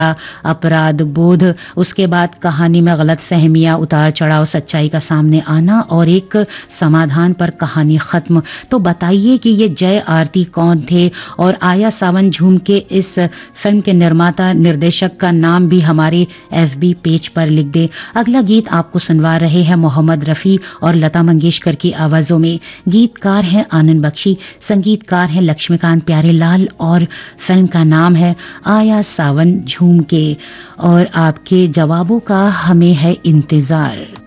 अपराध बोध, उसके बाद कहानी में गलत फहमियां, उतार चढ़ाव, सच्चाई का सामने आना और एक समाधान पर कहानी खत्म। तो बताइए कि ये जय आरती कौन थे और आया सावन झूम के इस फिल्म के निर्माता निर्देशक का नाम भी हमारे FB पेज पर लिख दे। अगला गीत आपको सुनवा रहे हैं मोहम्मद रफी और लता मंगेशकर की आवाजों में। गीतकार हैं आनंद बख्शी, संगीतकार हैं लक्ष्मीकांत प्यारेलाल और फिल्म का नाम है आया सावन झूम के। और आपके जवाबों का हमें है इंतजार।